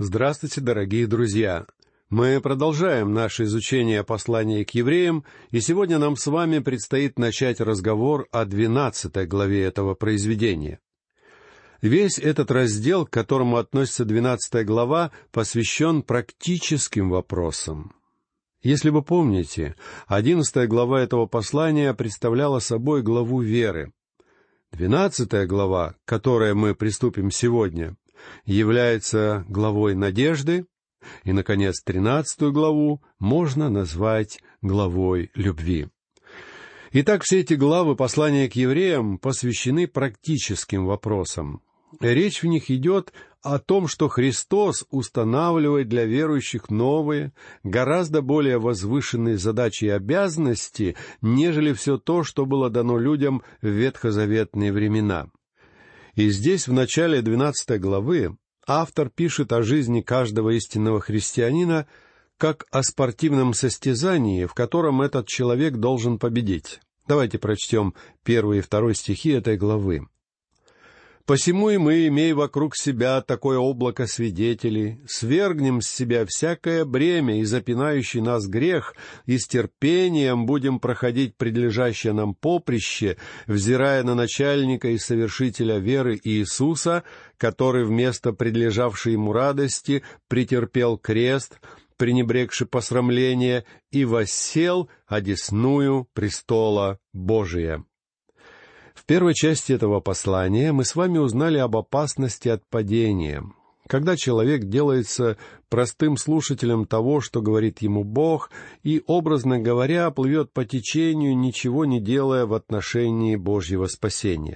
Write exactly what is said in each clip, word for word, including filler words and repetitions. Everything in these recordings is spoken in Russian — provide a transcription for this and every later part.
Здравствуйте, дорогие друзья! Мы продолжаем наше изучение послания к евреям, и сегодня нам с вами предстоит начать разговор о двенадцатой главе этого произведения. Весь этот раздел, к которому относится двенадцатая глава, посвящен практическим вопросам. Если вы помните, одиннадцатая глава этого послания представляла собой главу веры. Двенадцатая глава, к которой мы приступим сегодня, является главой надежды, и, наконец, тринадцатую главу можно назвать главой любви. Итак, все эти главы послания к евреям посвящены практическим вопросам. Речь в них идет о том, что Христос устанавливает для верующих новые, гораздо более возвышенные задачи и обязанности, нежели все то, что было дано людям в ветхозаветные времена. И здесь, в начале двенадцатой главы, автор пишет о жизни каждого истинного христианина как о спортивном состязании, в котором этот человек должен победить. Давайте прочтем первый и второй стихи этой главы. «Посему и мы, имея вокруг себя такое облако свидетелей, свергнем с себя всякое бремя и запинающий нас грех, и с терпением будем проходить предлежащее нам поприще, взирая на начальника и совершителя веры Иисуса, который вместо предлежавшей ему радости претерпел крест, пренебрегши посрамление, и воссел одесную престола Божия». В первой части этого послания мы с вами узнали об опасности от падения. Когда человек делается простым слушателем того, что говорит ему Бог, и, образно говоря, плывет по течению, ничего не делая в отношении Божьего спасения.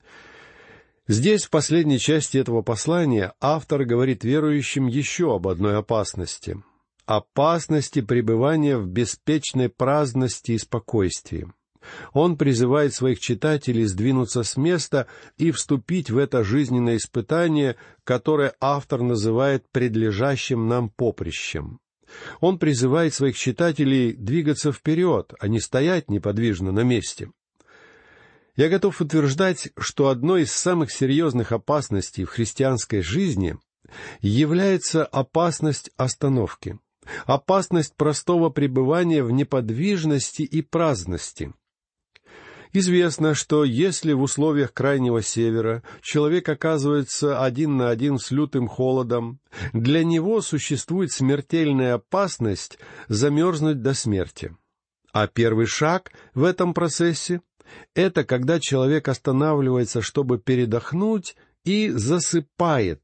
Здесь, в последней части этого послания, автор говорит верующим еще об одной опасности. Опасности пребывания в беспечной праздности и спокойствии. Он призывает своих читателей сдвинуться с места и вступить в это жизненное испытание, которое автор называет предлежащим нам поприщем. Он призывает своих читателей двигаться вперед, а не стоять неподвижно на месте. Я готов утверждать, что одной из самых серьезных опасностей в христианской жизни является опасность остановки, опасность простого пребывания в неподвижности и праздности. Известно, что если в условиях Крайнего Севера человек оказывается один на один с лютым холодом, для него существует смертельная опасность замерзнуть до смерти. А первый шаг в этом процессе — это когда человек останавливается, чтобы передохнуть, и засыпает.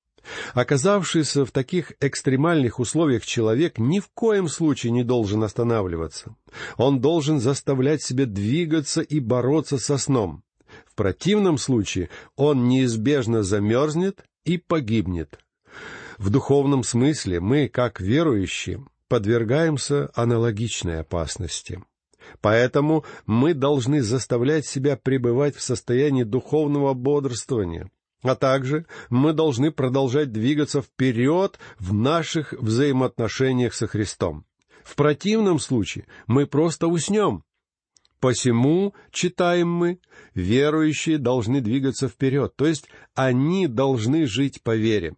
Оказавшийся в таких экстремальных условиях человек ни в коем случае не должен останавливаться. Он должен заставлять себя двигаться и бороться со сном. В противном случае он неизбежно замерзнет и погибнет. В духовном смысле мы, как верующие, подвергаемся аналогичной опасности. Поэтому мы должны заставлять себя пребывать в состоянии духовного бодрствования. А также мы должны продолжать двигаться вперед в наших взаимоотношениях со Христом. В противном случае мы просто уснем. Посему, читаем мы, верующие должны двигаться вперед, то есть они должны жить по вере.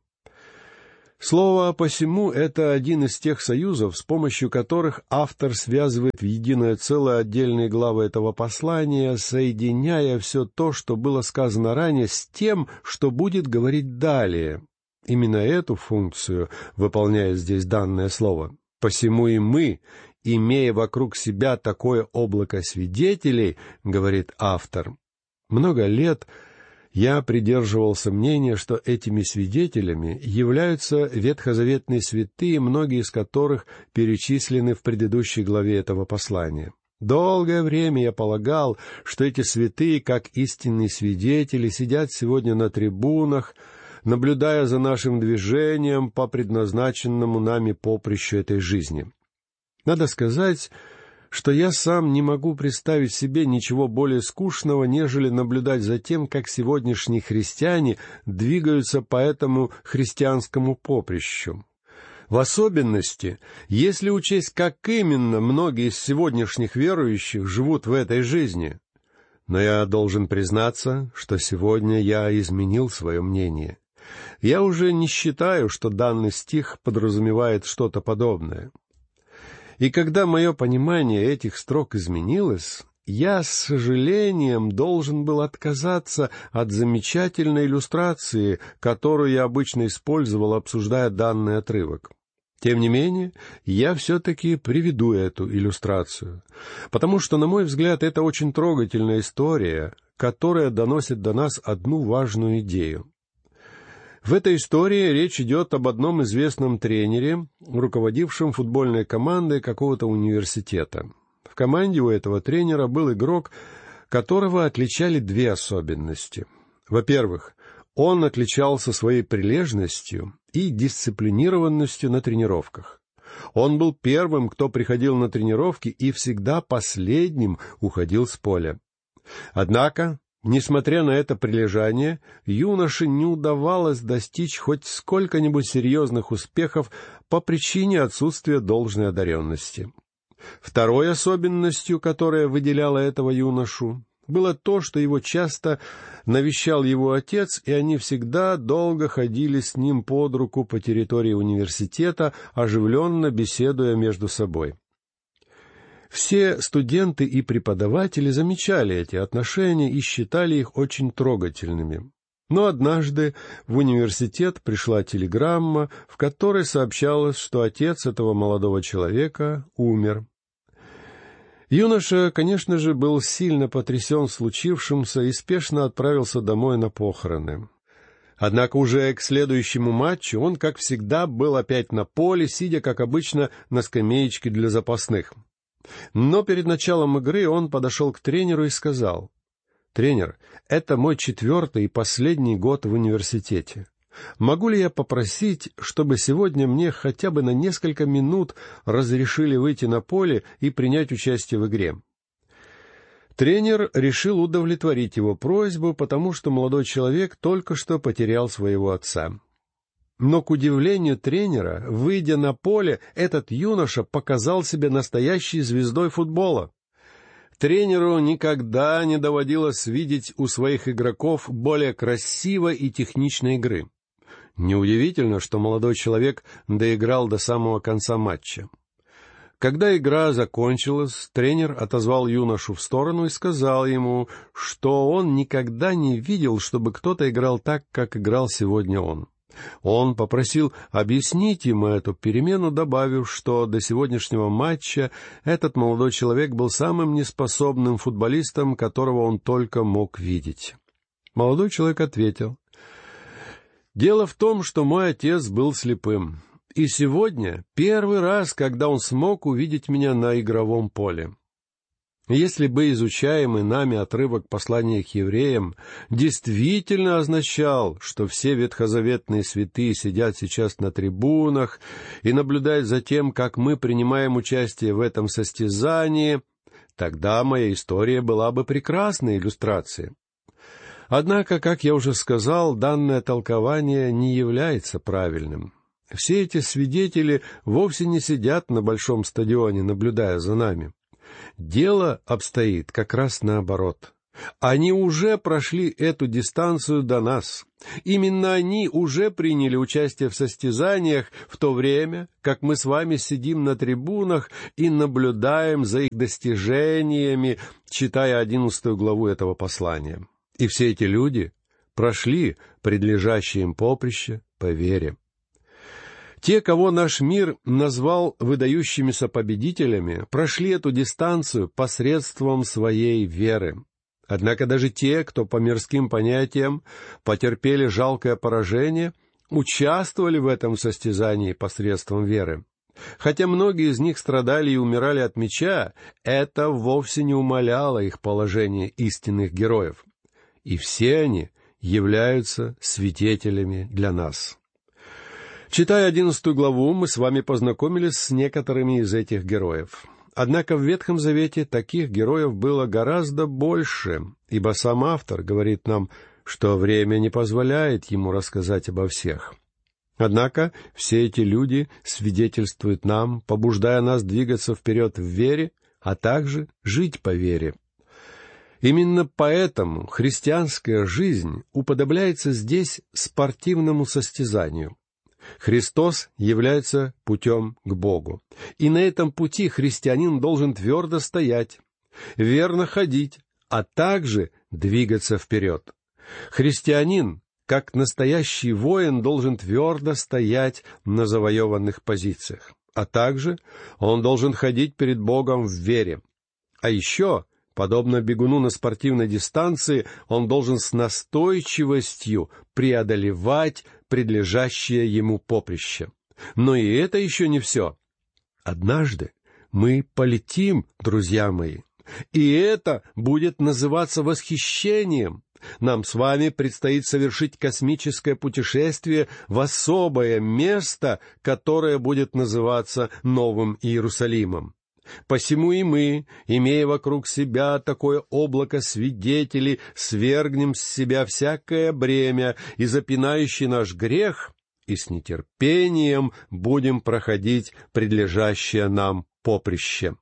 Слово «посему» — это один из тех союзов, с помощью которых автор связывает в единое целое отдельные главы этого послания, соединяя все то, что было сказано ранее, с тем, что будет говорить далее. Именно эту функцию выполняет здесь данное слово. «Посему и мы, имея вокруг себя такое облако свидетелей, — говорит автор, — много лет я придерживался мнения, что этими свидетелями являются ветхозаветные святые, многие из которых перечислены в предыдущей главе этого послания. Долгое время я полагал, что эти святые, как истинные свидетели, сидят сегодня на трибунах, наблюдая за нашим движением по предназначенному нами поприщу этой жизни. Надо сказать, что я сам не могу представить себе ничего более скучного, нежели наблюдать за тем, как сегодняшние христиане двигаются по этому христианскому поприщу. В особенности, если учесть, как именно многие из сегодняшних верующих живут в этой жизни. Но я должен признаться, что сегодня я изменил свое мнение. Я уже не считаю, что данный стих подразумевает что-то подобное. И когда мое понимание этих строк изменилось, я с сожалением должен был отказаться от замечательной иллюстрации, которую я обычно использовал, обсуждая данный отрывок. Тем не менее, я все-таки приведу эту иллюстрацию, потому что, на мой взгляд, это очень трогательная история, которая доносит до нас одну важную идею. В этой истории речь идет об одном известном тренере, руководившем футбольной командой какого-то университета. В команде у этого тренера был игрок, которого отличали две особенности. Во-первых, он отличался своей прилежностью и дисциплинированностью на тренировках. Он был первым, кто приходил на тренировки, и всегда последним уходил с поля. Однако, несмотря на это прилежание, юноше не удавалось достичь хоть сколько-нибудь серьезных успехов по причине отсутствия должной одаренности. Второй особенностью, которая выделяла этого юношу, было то, что его часто навещал его отец, и они всегда долго ходили с ним под руку по территории университета, оживленно беседуя между собой. Все студенты и преподаватели замечали эти отношения и считали их очень трогательными. Но однажды в университет пришла телеграмма, в которой сообщалось, что отец этого молодого человека умер. Юноша, конечно же, был сильно потрясен случившимся и спешно отправился домой на похороны. Однако уже к следующему матчу он, как всегда, был опять на поле, сидя, как обычно, на скамеечке для запасных. Но перед началом игры он подошел к тренеру и сказал: «Тренер, это мой четвертый и последний год в университете. Могу ли я попросить, чтобы сегодня мне хотя бы на несколько минут разрешили выйти на поле и принять участие в игре?» Тренер решил удовлетворить его просьбу, потому что молодой человек только что потерял своего отца. Но, к удивлению тренера, выйдя на поле, этот юноша показал себя настоящей звездой футбола. Тренеру никогда не доводилось видеть у своих игроков более красивой и техничной игры. Неудивительно, что молодой человек доиграл до самого конца матча. Когда игра закончилась, тренер отозвал юношу в сторону и сказал ему, что он никогда не видел, чтобы кто-то играл так, как играл сегодня он. Он попросил объяснить ему эту перемену, добавив, что до сегодняшнего матча этот молодой человек был самым неспособным футболистом, которого он только мог видеть. Молодой человек ответил: «Дело в том, что мой отец был слепым, и сегодня первый раз, когда он смог увидеть меня на игровом поле. Если бы изучаемый нами отрывок послания к евреям действительно означал, что все ветхозаветные святые сидят сейчас на трибунах и наблюдают за тем, как мы принимаем участие в этом состязании, тогда моя история была бы прекрасной иллюстрацией. Однако, как я уже сказал, данное толкование не является правильным. Все эти свидетели вовсе не сидят на большом стадионе, наблюдая за нами. Дело обстоит как раз наоборот. Они уже прошли эту дистанцию до нас. Именно они уже приняли участие в состязаниях, в то время, как мы с вами сидим на трибунах и наблюдаем за их достижениями, читая одиннадцатую главу этого послания. И все эти люди прошли предлежащее им поприще по вере. Те, кого наш мир назвал выдающимися победителями, прошли эту дистанцию посредством своей веры. Однако даже те, кто по мирским понятиям потерпели жалкое поражение, участвовали в этом состязании посредством веры. Хотя многие из них страдали и умирали от меча, это вовсе не умаляло их положение истинных героев. И все они являются свидетелями для нас. Читая одиннадцатую главу, мы с вами познакомились с некоторыми из этих героев. Однако в Ветхом Завете таких героев было гораздо больше, ибо сам автор говорит нам, что время не позволяет ему рассказать обо всех. Однако все эти люди свидетельствуют нам, побуждая нас двигаться вперед в вере, а также жить по вере. Именно поэтому христианская жизнь уподобляется здесь спортивному состязанию. Христос является путем к Богу, и на этом пути христианин должен твердо стоять, верно ходить, а также двигаться вперед. Христианин, как настоящий воин, должен твердо стоять на завоеванных позициях, а также он должен ходить перед Богом в вере. А еще, подобно бегуну на спортивной дистанции, он должен с настойчивостью преодолевать предлежащее ему поприще. Но и это еще не все. Однажды мы полетим, друзья мои, и это будет называться восхищением. Нам с вами предстоит совершить космическое путешествие в особое место, которое будет называться Новым Иерусалимом. Посему и мы, имея вокруг себя такое облако свидетелей, свергнем с себя всякое бремя и запинающий наш грех, и с нетерпением будем проходить предлежащее нам поприще.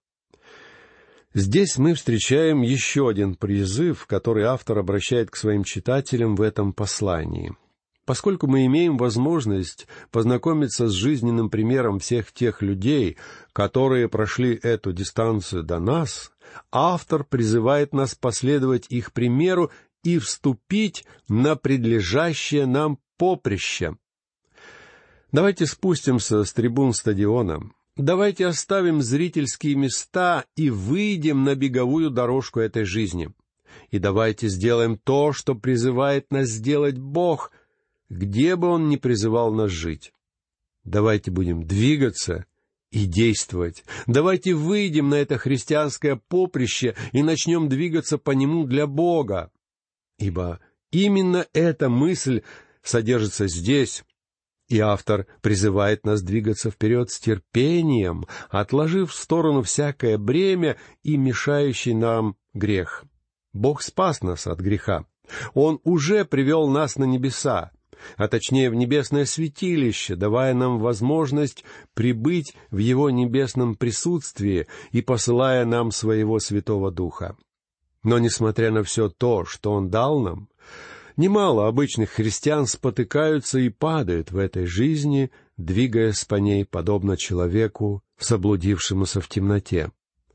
Здесь мы встречаем еще один призыв, который автор обращает к своим читателям в этом послании. Поскольку мы имеем возможность познакомиться с жизненным примером всех тех людей, которые прошли эту дистанцию до нас, автор призывает нас последовать их примеру и вступить на предлежащее нам поприще. Давайте спустимся с трибун стадиона. Давайте оставим зрительские места и выйдем на беговую дорожку этой жизни. И давайте сделаем то, что призывает нас сделать Бог, где бы Он ни призывал нас жить. Давайте будем двигаться и действовать. Давайте выйдем на это христианское поприще и начнем двигаться по нему для Бога. Ибо именно эта мысль содержится здесь, и автор призывает нас двигаться вперед с терпением, отложив в сторону всякое бремя и мешающий нам грех. Бог спас нас от греха. Он уже привел нас на небеса, а точнее в небесное святилище, давая нам возможность прибыть в Его небесном присутствии и посылая нам Своего Святого Духа. Но, несмотря на все то, что Он дал нам, немало обычных христиан спотыкаются и падают в этой жизни, двигаясь по ней подобно человеку, заблудившемуся в темноте.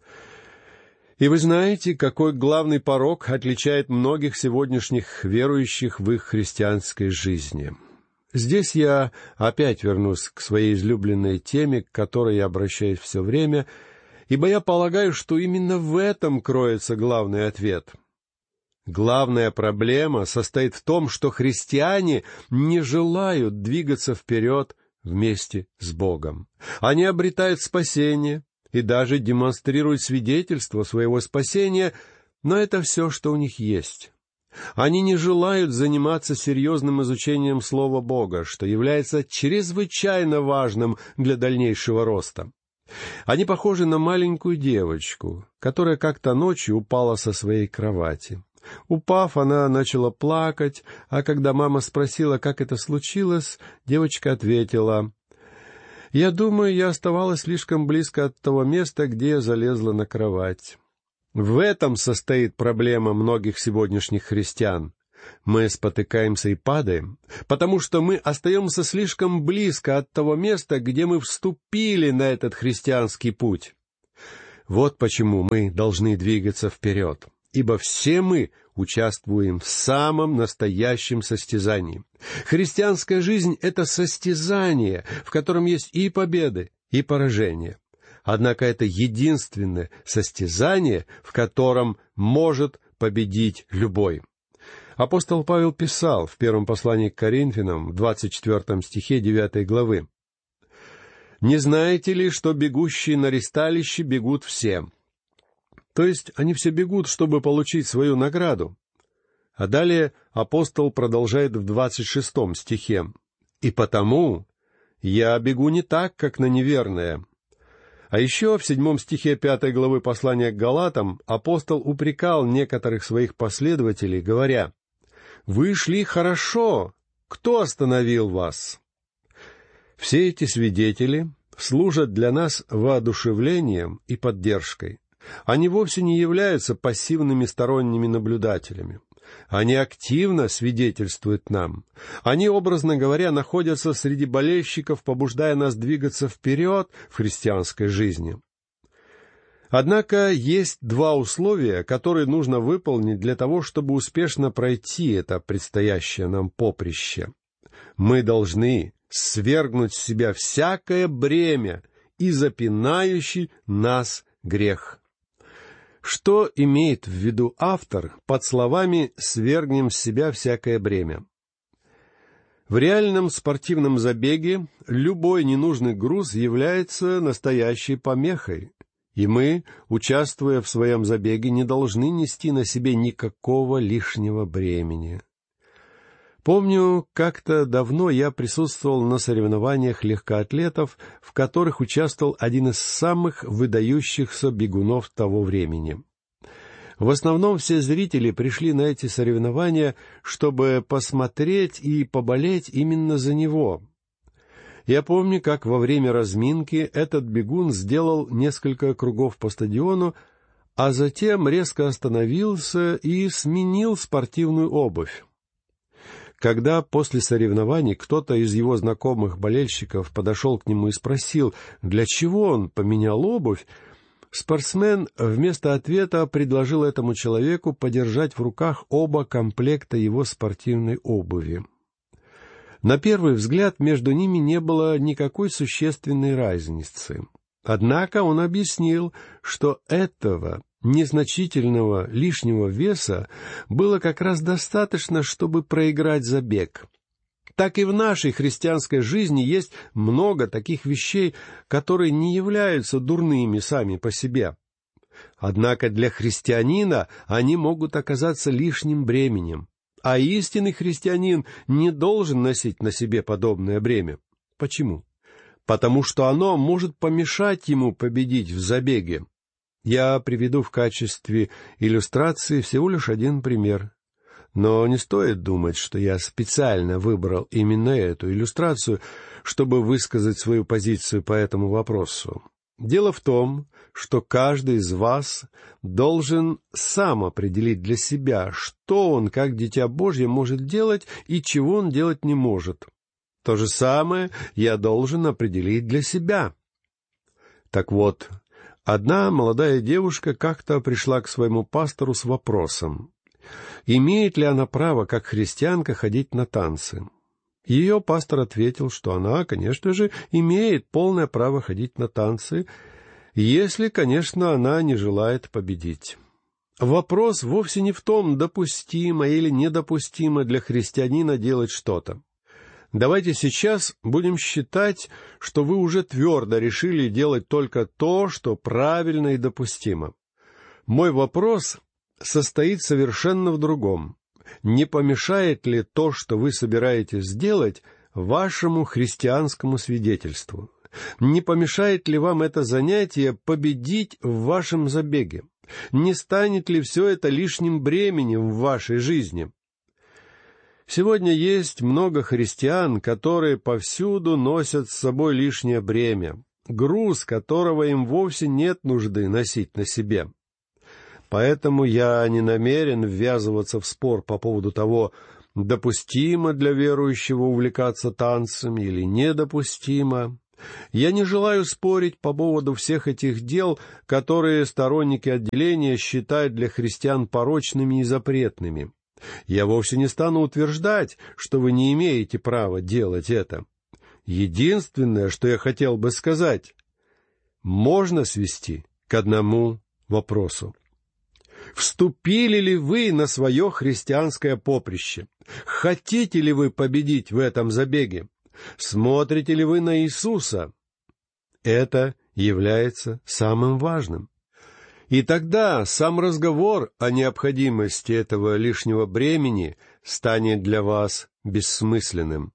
И вы знаете, какой главный порок отличает многих сегодняшних верующих в их христианской жизни. Здесь я опять вернусь к своей излюбленной теме, к которой я обращаюсь все время, ибо я полагаю, что именно в этом кроется главный ответ. Главная проблема состоит в том, что христиане не желают двигаться вперед вместе с Богом. Они обретают спасение и даже демонстрируют свидетельство своего спасения, но это все, что у них есть. Они не желают заниматься серьезным изучением Слова Бога, что является чрезвычайно важным для дальнейшего роста. Они похожи на маленькую девочку, которая как-то ночью упала со своей кровати. Упав, она начала плакать, а когда мама спросила, как это случилось, девочка ответила: «Я думаю, я оставалась слишком близко от того места, где я залезла на кровать». В этом состоит проблема многих сегодняшних христиан. Мы спотыкаемся и падаем, потому что мы остаемся слишком близко от того места, где мы вступили на этот христианский путь. Вот почему мы должны двигаться вперед, ибо все мы участвуем в самом настоящем состязании. Христианская жизнь — это состязание, в котором есть и победы, и поражения. Однако это единственное состязание, в котором может победить любой. Апостол Павел писал в первом послании к Коринфянам, в двадцать четвёртом стихе девятой главы: «Не знаете ли, что бегущие на ристалище бегут все?» То есть они все бегут, чтобы получить свою награду. А далее апостол продолжает в двадцать шестом стихе: «И потому я бегу не так, как на неверное». А еще в седьмом стихе пятой главы послания к Галатам апостол упрекал некоторых своих последователей, говоря: «Вы шли хорошо, кто остановил вас?» Все эти свидетели служат для нас воодушевлением и поддержкой. Они вовсе не являются пассивными сторонними наблюдателями. Они активно свидетельствуют нам. Они, образно говоря, находятся среди болельщиков, побуждая нас двигаться вперед в христианской жизни. Однако есть два условия, которые нужно выполнить для того, чтобы успешно пройти это предстоящее нам поприще. Мы должны свергнуть с себя всякое бремя и запинающий нас грех. Что имеет в виду автор под словами «свергнем с себя всякое бремя»? В реальном спортивном забеге любой ненужный груз является настоящей помехой, и мы, участвуя в своем забеге, не должны нести на себе никакого лишнего бремени. Помню, как-то давно я присутствовал на соревнованиях легкоатлетов, в которых участвовал один из самых выдающихся бегунов того времени. В основном все зрители пришли на эти соревнования, чтобы посмотреть и поболеть именно за него. Я помню, как во время разминки этот бегун сделал несколько кругов по стадиону, а затем резко остановился и сменил спортивную обувь. Когда после соревнований кто-то из его знакомых болельщиков подошел к нему и спросил, для чего он поменял обувь, спортсмен вместо ответа предложил этому человеку подержать в руках оба комплекта его спортивной обуви. На первый взгляд между ними не было никакой существенной разницы. Однако он объяснил, что этого незначительного лишнего веса было как раз достаточно, чтобы проиграть забег. Так и в нашей христианской жизни есть много таких вещей, которые не являются дурными сами по себе. Однако для христианина они могут оказаться лишним бременем, а истинный христианин не должен носить на себе подобное бремя. Почему? Потому что оно может помешать ему победить в забеге. Я приведу в качестве иллюстрации всего лишь один пример. Но не стоит думать, что я специально выбрал именно эту иллюстрацию, чтобы высказать свою позицию по этому вопросу. Дело в том, что каждый из вас должен сам определить для себя, что он, как дитя Божье, может делать и чего он делать не может. То же самое я должен определить для себя. Так вот, одна молодая девушка как-то пришла к своему пастору с вопросом, имеет ли она право, как христианка, ходить на танцы. Ее пастор ответил, что она, конечно же, имеет полное право ходить на танцы, если, конечно, она не желает победить. Вопрос вовсе не в том, допустимо или недопустимо для христианина делать что-то. Давайте сейчас будем считать, что вы уже твердо решили делать только то, что правильно и допустимо. Мой вопрос состоит совершенно в другом. Не помешает ли то, что вы собираетесь сделать, вашему христианскому свидетельству? Не помешает ли вам это занятие победить в вашем забеге? Не станет ли все это лишним бременем в вашей жизни? Сегодня есть много христиан, которые повсюду носят с собой лишнее бремя, груз которого им вовсе нет нужды носить на себе. Поэтому я не намерен ввязываться в спор по поводу того, допустимо для верующего увлекаться танцами или недопустимо. Я не желаю спорить по поводу всех этих дел, которые сторонники отделения считают для христиан порочными и запретными. Я вовсе не стану утверждать, что вы не имеете права делать это. Единственное, что я хотел бы сказать, можно свести к одному вопросу. Вступили ли вы на свое христианское поприще? Хотите ли вы победить в этом забеге? Смотрите ли вы на Иисуса? Это является самым важным. И тогда сам разговор о необходимости этого лишнего бремени станет для вас бессмысленным.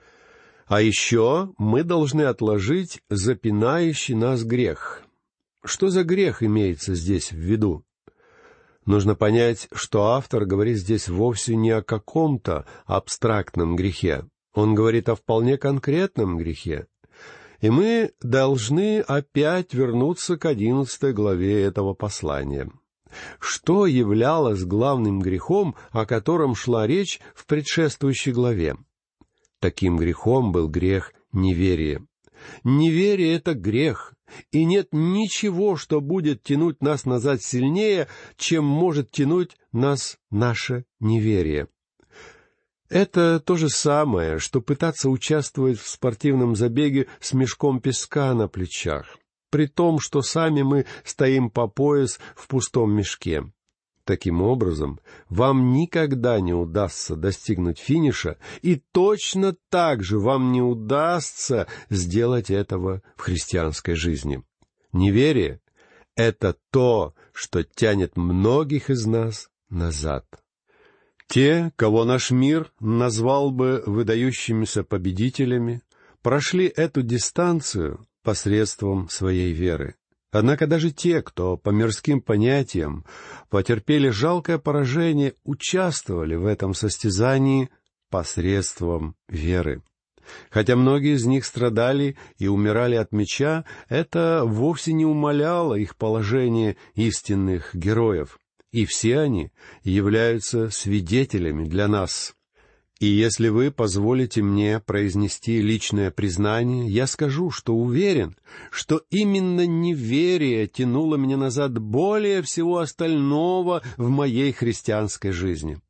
А еще мы должны отложить запинающий нас грех. Что за грех имеется здесь в виду? Нужно понять, что автор говорит здесь вовсе не о каком-то абстрактном грехе. Он говорит о вполне конкретном грехе. И мы должны опять вернуться к одиннадцатой главе этого послания. Что являлось главным грехом, о котором шла речь в предшествующей главе? Таким грехом был грех неверия. Неверие — это грех, и нет ничего, что будет тянуть нас назад сильнее, чем может тянуть нас наше неверие. Это то же самое, что пытаться участвовать в спортивном забеге с мешком песка на плечах, при том, что сами мы стоим по пояс в пустом мешке. Таким образом, вам никогда не удастся достигнуть финиша, и точно так же вам не удастся сделать этого в христианской жизни. Неверие — это то, что тянет многих из нас назад. Те, кого наш мир назвал бы выдающимися победителями, прошли эту дистанцию посредством своей веры. Однако даже те, кто по мирским понятиям потерпели жалкое поражение, участвовали в этом состязании посредством веры. Хотя многие из них страдали и умирали от меча, это вовсе не умаляло их положение истинных героев. И все они являются свидетелями для нас. И если вы позволите мне произнести личное признание, я скажу, что уверен, что именно неверие тянуло меня назад более всего остального в моей христианской жизни.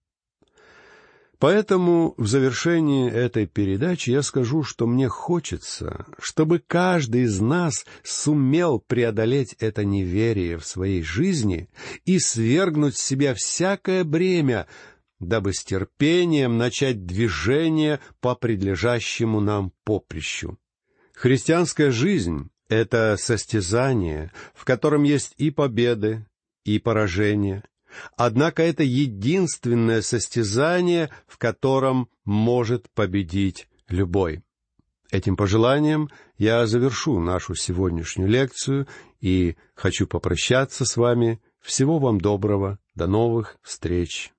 Поэтому в завершении этой передачи я скажу, что мне хочется, чтобы каждый из нас сумел преодолеть это неверие в своей жизни и свергнуть с себя всякое бремя, дабы с терпением начать движение по предлежащему нам поприщу. Христианская жизнь — это состязание, в котором есть и победы, и поражения. Однако это единственное состязание, в котором может победить любой. Этим пожеланием я завершу нашу сегодняшнюю лекцию и хочу попрощаться с вами. Всего вам доброго. До новых встреч.